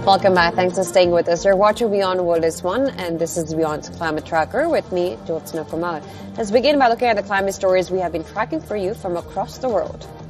Welcome back. Thanks for staying with us. You're watching Beyond World is One, and this is Beyond's Climate Tracker with me, Jyotsna Kumar. Let's begin by looking at the climate stories we have been tracking for you from across the world.